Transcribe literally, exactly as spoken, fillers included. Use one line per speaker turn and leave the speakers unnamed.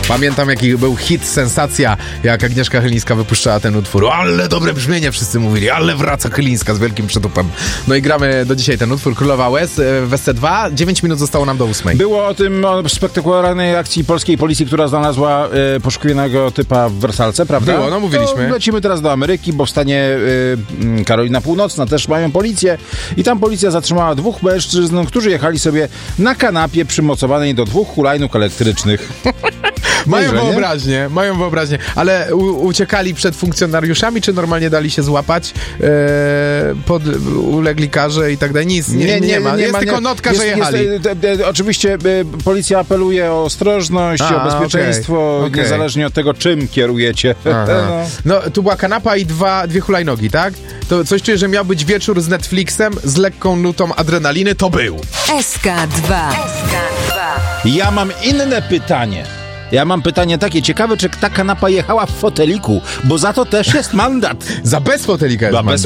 Pamiętam, jaki był hit, sensacja, jak Agnieszka Chylińska wypuszczała ten utwór. Ale dobre brzmienie, wszyscy mówili, ale wraca Chylińska z wielkim przytupem. No i gramy do dzisiaj ten utwór, Królowa Łez w S C dwa. dziewięć minut zostało nam do ósmej.
Było o tym, o spektakularnej akcji polskiej policji, która znalazła y, poszukiwanego typa w Wersalce, prawda?
Było, no mówiliśmy.
To lecimy teraz do Ameryki, bo w stanie y, Karolina Północna też mają policję i tam policja zatrzymała dwóch mężczyzn, którzy jechali sobie na kanapie przymocowanej do dwóch hulajnóg elektrycznych.
Mają
Nieźle,
wyobraźnię, nie? mają wyobraźnię, ale u, uciekali przed funkcjonariuszami, czy normalnie dali się złapać, e, pod, ulegli karze i tak dalej? Nic, nie, nie, nie ma, nie jest ma, tylko nie. notka,
jest,
że jechali.
Jest, de, de, oczywiście e, policja apeluje o ostrożność,
A,
o bezpieczeństwo,
okay, okay.
niezależnie od tego, czym kierujecie.
no. no, tu była kanapa i dwa, dwie hulajnogi, tak? To coś czuję, że miał być wieczór z Netflixem, z lekką nutą adrenaliny, to był.
S K dwa.
Ja mam inne pytanie. Ja mam pytanie takie, ciekawe, czy ta kanapa jechała w foteliku, bo za to też jest mandat.
Za bez fotelika jest
Za
mandat.
bez